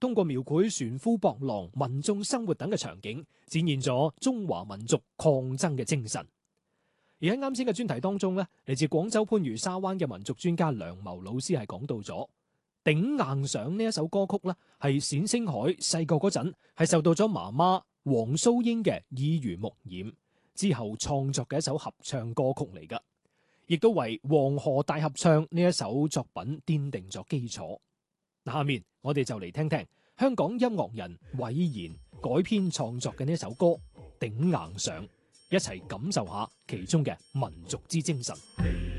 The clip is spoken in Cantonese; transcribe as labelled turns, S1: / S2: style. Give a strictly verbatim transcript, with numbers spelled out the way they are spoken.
S1: 通過描繪船夫搏浪、民眾生活等嘅場景，展現咗中華民族抗爭嘅精神。而喺啱先嘅專題當中咧，嚟自廣州番禺沙灣嘅民族專家梁謀老師係講到咗頂硬上呢一首歌曲咧，係冼星海細個嗰陣係受到咗媽媽黃蘇英嘅耳濡目染之後創作嘅一首合唱歌曲嚟噶，亦都為黃河大合唱呢一首作品奠定咗基礎。下面我哋就嚟聽聽香港音樂人韋然改編創作嘅呢一首歌《頂硬上》，一齊感受下其中嘅民族之精神。